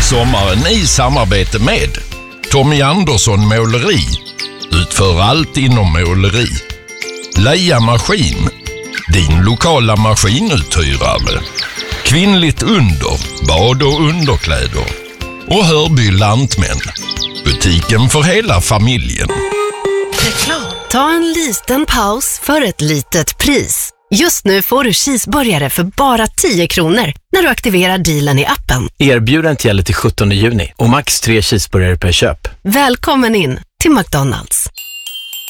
Sommaren i samarbete med Tommy Andersson Måleri. Utför allt inom måleri. Leia Maskin, din lokala maskinuthyrare. Kvinnligt under, bad och underkläder. Och Hörby Lantmän, butiken för hela familjen. Reklam. Ta en liten paus för ett litet pris. Just nu får du cheeseburgare för bara 10 kronor när du aktiverar dealen i appen. Erbjudandet gäller till 17 juni och max 3 cheeseburgare per köp. Välkommen in till McDonald's.